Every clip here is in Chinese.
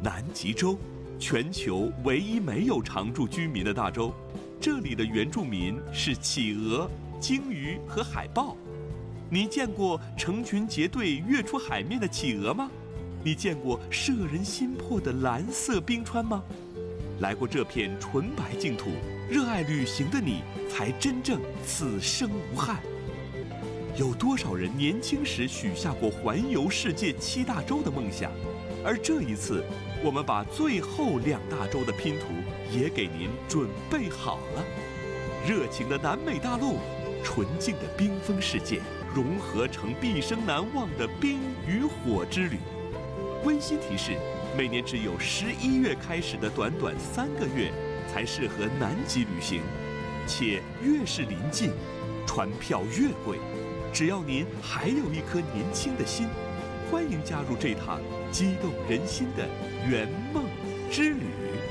南极洲，全球唯一没有常住居民的大洲。这里的原住民是企鹅、鲸鱼和海豹。你见过成群结队跃出海面的企鹅吗？你见过摄人心魄的蓝色冰川吗？来过这片纯白净土，热爱旅行的你才真正此生无憾。有多少人年轻时许下过环游世界7大洲的梦想？而这一次，我们把最后2大洲的拼图也给您准备好了。热情的南美大陆，纯净的冰封世界，融合成毕生难忘的冰与火之旅。温馨提示：每年只有11月开始的短短3个月才适合南极旅行，且越是临近，船票越贵。只要您还有一颗年轻的心，欢迎加入这趟激动人心的圆梦之旅。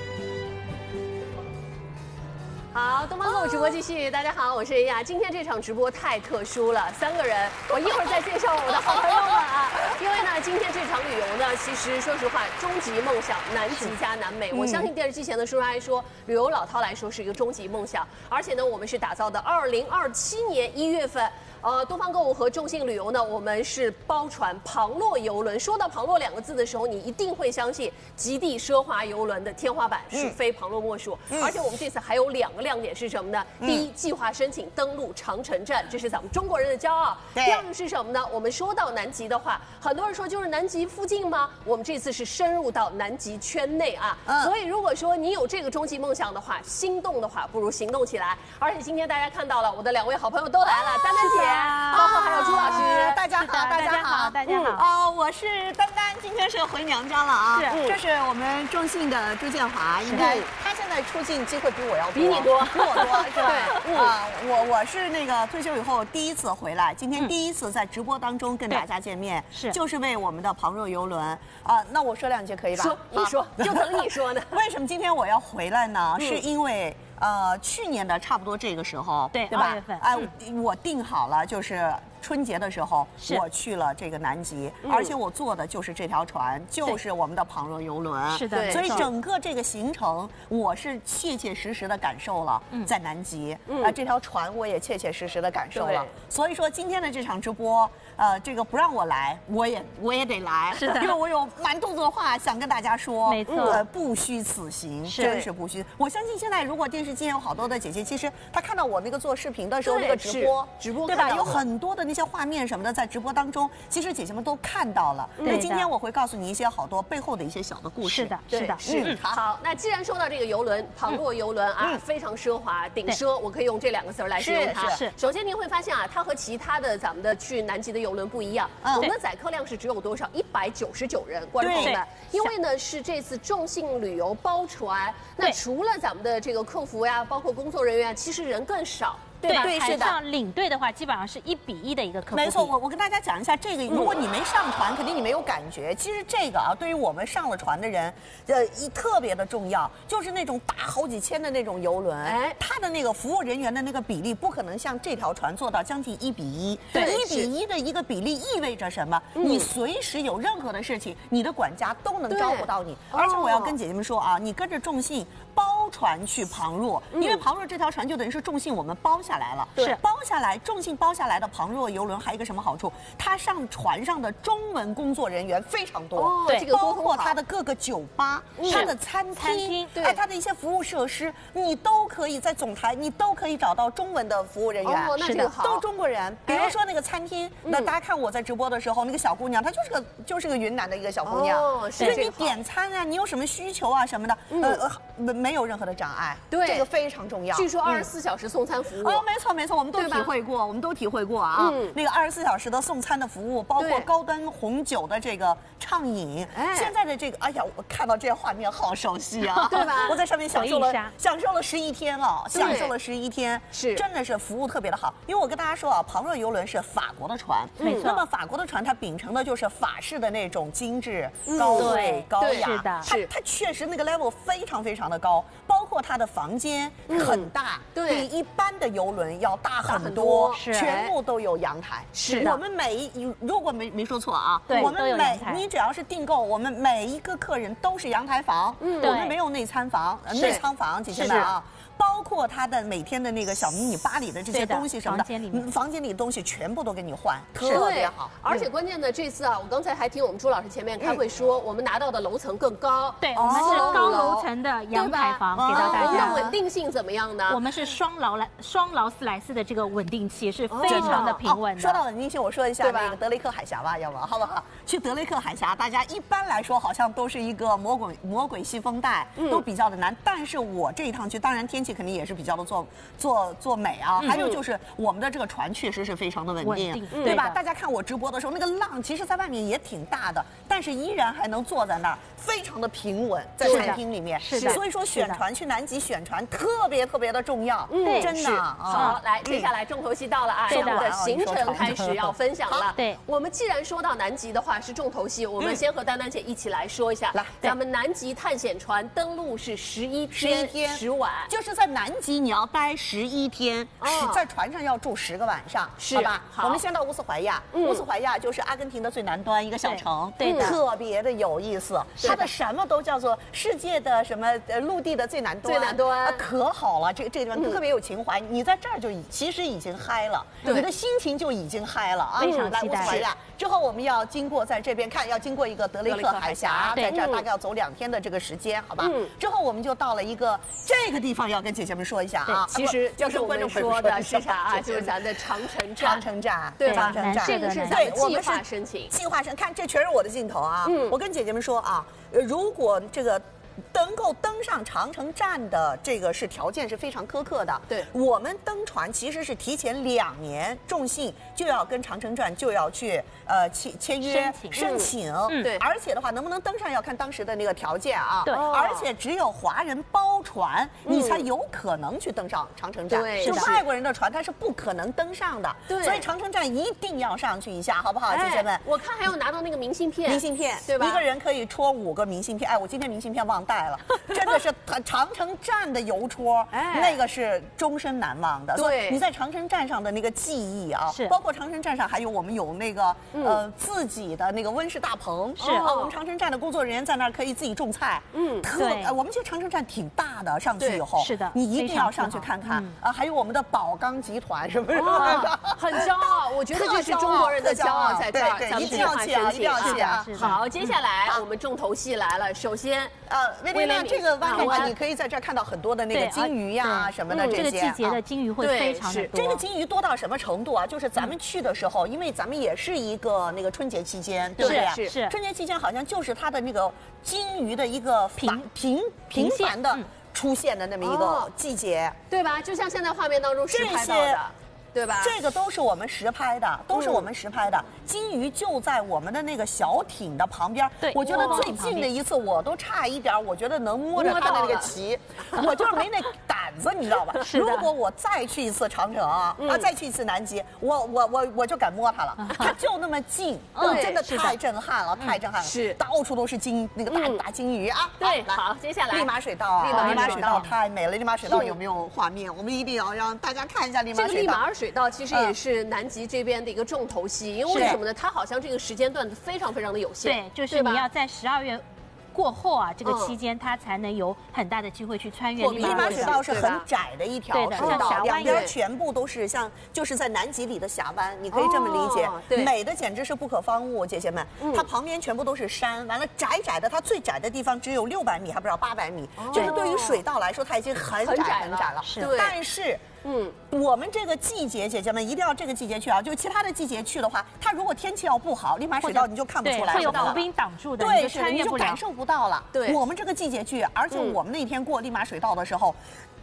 好，东方购物直播继续。大家好，我是妍雅。今天这场直播太特殊了，3个人，我一会儿再介绍我的好朋友们啊。因为呢，今天这场旅游呢，其实说实话，终极梦想南极加南美。我相信电视机前的叔叔阿姨说，旅游老饕来说是一个终极梦想。而且呢，我们是打造的2027年1月份。东方购物和众信旅游呢，我们是包船庞洛游轮。说到庞洛2个字的时候，你一定会相信极地奢华游轮的天花板是非庞洛莫属。而且我们这次还有2个亮点是什么呢？第一，计划申请登陆长城站，这是咱们中国人的骄傲。第二个是什么呢？我们说到南极的话，很多人说就是南极附近吗？我们这次是深入到南极圈内啊。所以如果说你有这个终极梦想的话，心动的话，不如行动起来。而且今天大家看到了，我的2位好朋友都来了，丹丹姐。包括还有朱老师， 大家好，大家好， 大家好。 我是丹丹，今天是回娘家了啊。这是我们众信的朱建华，应该他现在出镜机会比我要多， 比你多， 比我多是吧？对，我是那个退休以后第一次回来，今天第一次在直播当中跟大家见面，就是为我们的庞洛游轮啊。那我说2句可以吧？ 说，你说，就等你说呢。 为什么今天我要回来呢？是因为。去年的差不多这个时候，对吧 ？2月份， 我定好了，就是春节的时候，我去了这个南极，而且我坐的就是这条船，就是我们的庞洛游轮。 是的， 所以整个这个行程，我是切切实实的感受了在南极。这条船我也切切实实的感受了。所以说今天的这场直播，这个不让我来，我也得来， 是的， 因为我有满肚子的话想跟大家说。 没错， 不虚此行，真是不虚。我相信现在如果电视机有好多的姐姐，其实她看到我那个做视频的时候，那个直播对吧？有很多的那些画面什么的，在直播当中，其实姐姐们都看到了。那今天我会告诉你一些好多背后的一些小的故事。 是的。 好，那既然说到这个游轮，庞洛游轮啊，非常奢华，顶奢，我可以用这2个字来形容它。 是。 首先您会发现啊，它和其他的咱们的去南极的游轮不一样，我们的载客量是只有多少？199人，观众们。因为呢是这次众信旅游包船，那除了咱们的这个客服呀，包括工作人员，其实人更少。 对吧？海上领队的话，基本上是1比1的一个客户。 没错，我跟大家讲一下这个，如果你没上船，肯定你没有感觉。其实这个啊，对于我们上了船的人，特别的重要，就是那种大好几千的那种游轮，它的那个服务人员的那个比例不可能像这条船做到将近1比1。对，1比1的一个比例意味着什么？你随时有任何的事情，你的管家都能招呼到你。而且我要跟姐姐们说啊，你跟着众信包船去庞洛，因为庞洛这条船就等于是众信我们包下来了， 是包下来，众信包下来的庞洛游轮还有一个什么好处？它上船上的中文工作人员非常多， 对， 包括它的各个酒吧、它的餐厅，它的一些服务设施，你都可以在总台，你都可以找到中文的服务人员， 那这个好， 都中国人。比如说那个餐厅，那大家看我在直播的时候，那个小姑娘，她就是个云南的一个小姑娘，所以你点餐啊，你有什么需求啊什么的，没有任何的障碍， 对， 这个非常重要。 据说24小时送餐服务， 没错，我们都体会过，啊。那个24小时的送餐的服务，包括高端红酒的这个畅饮。现在的这个，哎呀，我看到这些画面好熟悉啊， 对吧？ 我在上面享受了11天啊，享受了11天， 是真的是服务特别的好。因为我跟大家说啊，庞洛游轮是法国的船， 没错。 那么法国的船它秉承的就是法式的那种精致、高贵、高雅， 是的， 它确实那个 level 非常非常的高，包包括它的房间很大， 对， 比一般的邮轮要大很多， 是全部都有阳台。 是我们如果没说错啊， 对， 我们你只要是订购，我们每一个客人都是阳台房，我们没有内舱房，姐姐们啊。包括它的每天的那个小迷你吧里的这些东西什么的，房间里的东西全部都给你换，特别好。 而且关键的这次啊，我刚才还听我们朱老师前面开会说，我们拿到的楼层更高。 对，我们是高楼层的阳台房给到大家。 我们的稳定性怎么样呢？ 我们是双劳斯莱斯的这个稳定器是非常的平稳的。 说到稳定性，我说一下那个德雷克海峡吧，要不好不好？去德雷克海峡，大家一般来说好像都是一个魔鬼系风带，都比较的难。但是我这一趟去，当然天气肯定也是比较的做美啊。还有就是我们的这个船确实是非常的稳定，对吧？大家看我直播的时候，那个浪其实在外面也挺大的，但是依然还能坐在那儿，非常的平稳，在餐厅里面。 是的。 所以说选船去南极选船特别的重要，真的。 好，来，接下来重头戏到了啊，我们的行程开始要分享了。 对， 我们既然说到南极的话是重头戏，我们先和丹丹姐一起来说一下。来，咱们南极探险船登陆是11天10晚， 就是在南极你要待11天，在船上要住10个晚上，好吧？我们先到乌斯怀亚，乌斯怀亚就是阿根廷的最南端一个小城， 对， 特别的有意思。它的什么都叫做世界的什么陆地的最南端，可好了，这个地方特别有情怀。你在这儿就其实已经嗨了，你的心情就已经嗨了啊！ 非常期待。 之后我们要经过在这边看，要经过一个德雷克海峡，在这儿大概要走2天的这个时间，好吧？之后我们就到了一个这个地方，要跟姐姐们说一下啊。 其实就是我们说的是啥啊？就是咱的长城站，对吧？这个是咱们计划申请， 看这全是我的镜头啊！我跟姐姐们说啊，如果这个能够登上长城站的这个是条件是非常苛刻的。 对， 我们登船其实是提前2年，众信就要跟长城站就要去签约申请。 对， 而且的话，能不能登上要看当时的那个条件啊。 对， 而且只有华人包船，你才有可能去登上长城站。 对， 就外国人的船他是不可能登上的。 对， 所以长城站一定要上去一下，好不好，姐姐们？ 我看还要拿到那个明信片， 对吧？一个人可以戳5个明信片。哎，我今天明信片忘带了，真的是长城站的邮戳，那个是终身难忘的。 对， 你在长城站上的那个记忆啊，包括长城站上还有我们有那个自己的那个温室大棚， 是啊，我们长城站的工作人员在那儿可以自己种菜，我们其实长城站挺大的，上去以后是的， 你一定要上去看看啊，还有我们的宝钢集团，是不是？ 很骄傲，我觉得这是中国人的骄傲在这儿， 对，一定要去啊，一定要去啊！ 好，接下来我们重头戏来了，首先威廉这个湾的话，你可以在这儿看到很多的那个金鱼呀什么的这些。 这个季节的金鱼会非常的多。 这个金鱼多到什么程度啊？就是咱们去的时候，因为咱们也是一个那个春节期间，对不对？ 是。 春节期间好像就是它的那个金鱼的一个频繁的出现的那么一个季节， 对吧？就像现在画面当中实拍到的。对吧？ 这个都是我们实拍的，金鱼就在我们的那个小艇的旁边。 对， 我觉得最近的一次我都差一点，我觉得能摸着它的那个鳍，我就是没那胆子，你知道吧？如果我再去一次长城啊，再去一次南极，我就敢摸它了，它就那么近，真的太震撼了，太震撼了， 是到处都是那个大金鱼啊。 对，好，接下来利马水道啊，利马水道太美了，利马水道有没有画面？我们一定要让大家看一下利马水道。 这个利马尔水道其实也是南极这边的一个重头戏，因为为什么呢？它好像这个时间段非常的有限。 对，就是你要在12月过后啊，这个期间它才能有很大的机会去穿越利马水道是很窄的一条水道，两边全部都是就是在南极里的峡湾，你可以这么理解，美的简直是不可方物，姐姐们。它旁边全部都是山，完了窄的，它最窄的地方只有600米，还不知道800米，就是对于水道来说，它已经很窄了。 是， 但是。我们这个季节，姐姐们一定要这个季节去啊！就其他的季节去的话，它如果天气要不好，利马水道你就看不出来， 会有浮冰挡住的， 对， 你就感受不到了。 对， 我们这个季节去，而且我们那天过利马水道的时候。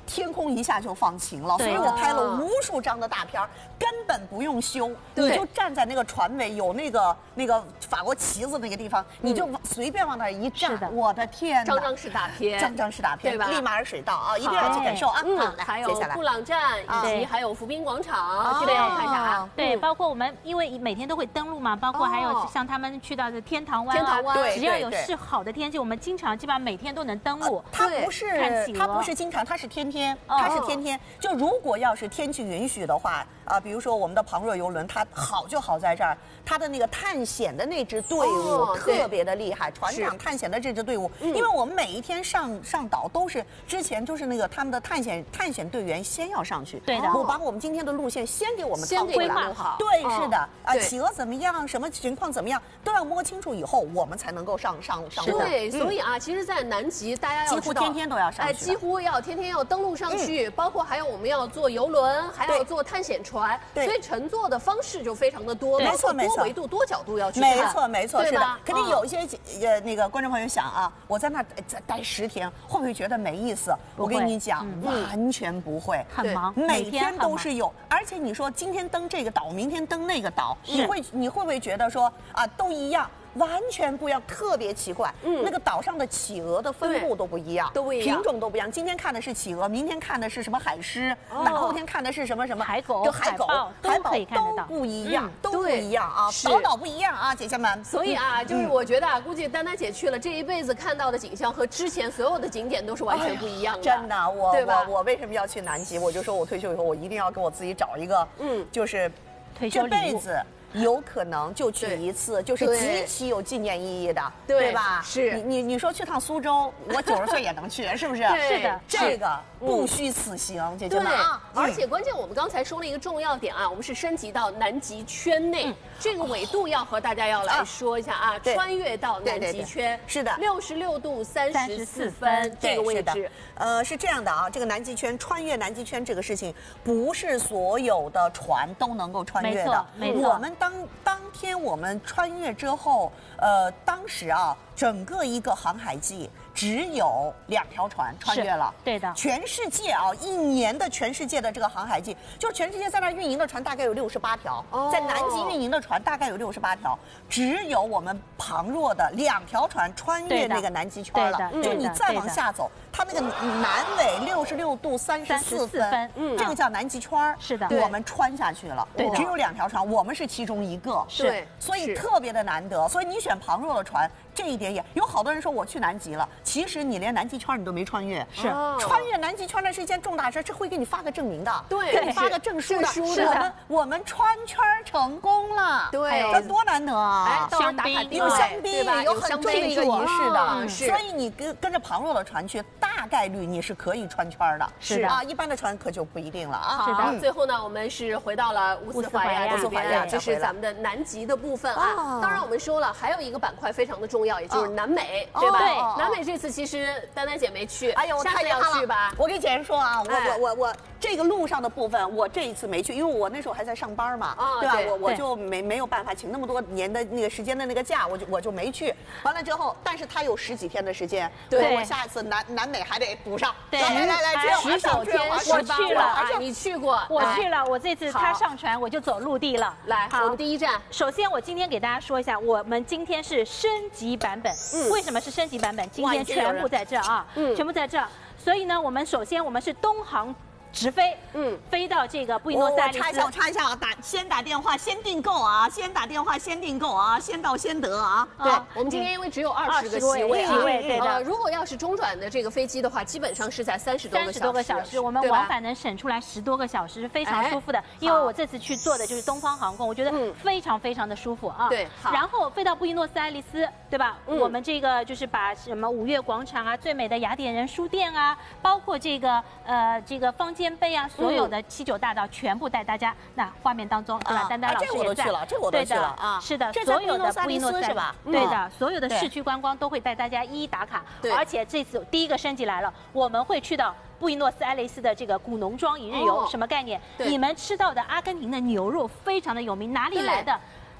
天空一下就放晴了，所以我拍了无数张的大片，根本不用修，你就站在那个船尾有那个法国旗子那个地方，你就随便往那一站，我的天哪， 张张是大片， 张张是大片， 对吧？ 立马尔水道啊，一定要去感受啊。 好，还有布朗站，以及还有浮滨广场，记得要看啥？ 对，包括我们因为每天都会登陆嘛，包括还有像他们去到的天堂湾，只要有是好的天气，我们基本上每天都能登陆。 它不是经常，它是天天，就如果要是天气允许的话，比如说我们的庞若游轮，它好就好在这儿，它的那个探险的那支队伍特别的厉害，船长探险的这支队伍，因为我们每一天上岛都是之前就是那个他们的探险队员先要上去， 对的， 我把我们今天的路线先给我们规划好， 对，是的，企鹅怎么样，什么情况怎么样，都要摸清楚以后，我们才能够上岛。 对，所以其实，在南极大家要几乎天天都要上去， 几乎要天天要登陆上去，包括还有我们要坐游轮，还要坐探险船，所以乘坐的方式就非常的多， 没错， 多维度、多角度要去看， 没错，是的。肯定有一些那个观众朋友想啊，我在那待10天，会不会觉得没意思？我跟你讲，完全不会， 很忙， 每天都是有。而且你说今天登这个岛，明天登那个岛，你会不会觉得说都一样？完全不一样，特别奇怪。那个岛上的企鹅的分布都不一样，品种都不一样。今天看的是企鹅，明天看的是什么海狮，大后天看的是什么海狗、 海豹都不一样，都不一样啊，岛不一样啊，姐姐们。 所以就是我觉得估计丹丹姐去了，这一辈子看到的景象和之前所有的景点都是完全不一样的。 真的，我为什么要去南极？我就说我退休以后，我一定要给我自己找一个，就是这辈子。有可能就去一次，就是极其有纪念意义的，对吧？ 是你说去趟苏州，我90岁也能去，是不是？ 是的， 这个不虚此行，姐姐们啊！ 而且关键我们刚才说了一个重要点我们是升级到南极圈内，这个纬度要和大家要来说一下穿越到南极圈， 是的 ，66度34分这个位置。 是这样的这个南极圈穿越南极圈这个事情，不是所有的船都能够穿越的。 没错。 我们当天我们穿越之后，当时整个一个航海季只有2条船穿越了， 对的。 全世界1年的全世界的这个航海季，就是全世界在那运营的船大概有68条，在南极运营的船大概有68条，只有我们庞若的2条船穿越那个南极圈了。就你再往下走，它那个南纬66度34分，这个叫南极圈， 是的， 我们穿下去了，只有2条船，我们是其中一个， 是， 所以特别的难得。所以你选庞若的船，这一点也有好多人说我去南极了，其实你连南极圈你都没穿越， 是穿越南极圈那是一件重大事，这会给你发个证明的， 对， 给你发个证书的，我们穿圈成功了， 对， 这多难得啊！ 香槟有香槟，有很重的一个仪式的， 所以你跟着庞若的船去，大概率你是可以穿圈的， 是一般的船可就不一定了是的。最后呢，我们是回到了乌斯怀亚这边，这是咱们的南极的部分当然我们说了，还有一个板块非常的重要，也就是南美，对吧？南美这次其实丹丹姐没去，下次要去吧？ 我给姐姐说我这个路上的部分，我这一次没去，因为我那时候还在上班嘛，对吧？我就没有办法请那么多年的那个时间的那个假，我就没去。完了之后，但是他有10几天的时间，我下一次南美还得补上。 对， 来 ，19天我去了， 你去过？ 我去了，我这次他上船，我就走陆地了。 来，我们第一站， 首先我今天给大家说一下，我们今天是升级版本。为什么是升级版本？今天全部在这全部在这。所以呢，我们首先我们是东航直飞，飞到这个布宜诺斯艾利斯。 我插一下先打电话先订购先打电话先订购先到先得对，我们今天因为只有20个席位对的。 如果要是中转的这个飞机的话，基本上是在30多个小时， 我们往返能省出来10多个小时，非常舒服的。因为我这次去坐的就是东方航空，我觉得非常非常的舒服对， 然后飞到布宜诺斯艾利斯，对吧？我们这个就是把什么5月广场最美的雅典人书店包括这个方尖碑所有的7、9大道全部带大家。那画面当中，对吧？丹丹老师也在， 这我都去了是的，所有的布宜诺斯是吧？ 对的，所有的市区观光都会带大家一一打卡。而且这次第一个升级来了，我们会去到布宜诺斯艾利斯的这个古农庄一日游，什么概念？你们吃到的阿根廷的牛肉非常的有名，哪里来的？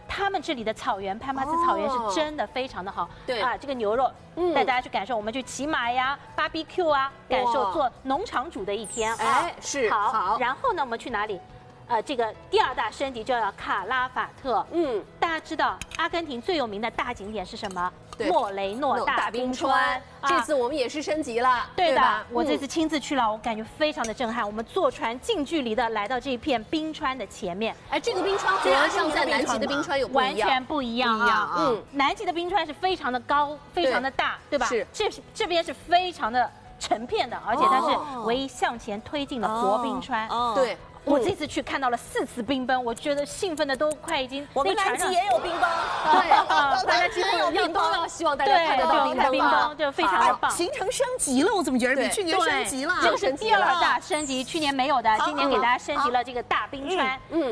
他们这里的草原，潘帕斯草原是真的非常的好。 对啊，这个牛肉带大家去感受，我们去骑马呀、BBQ 啊，感受做农场主的一天。 哎，是好。然后呢，我们去哪里？这个第2大升级就要卡拉法特。大家知道阿根廷最有名的大景点是什么？莫雷诺大冰川。 这次我们也是升级了， 对的。我这次亲自去了，我感觉非常的震撼。我们坐船近距离的来到这片冰川的前面。 哎，这个冰川和像在南极的冰川有不一样？ 完全不一样啊！南极的冰川是非常的高，非常的大，对吧？ 是。 这边是非常的成片的，而且它是唯一向前推进的活冰川。 对。 我这次去看到了4次冰崩，我觉得兴奋的都快已经。 我们南极也有冰崩， 对，大家几乎都要希望大家看得到冰崩，就非常的棒。 行程升级了，我怎么觉得比去年升级了？ 这个是第2大升级，去年没有的，今年给大家升级了这个大冰川。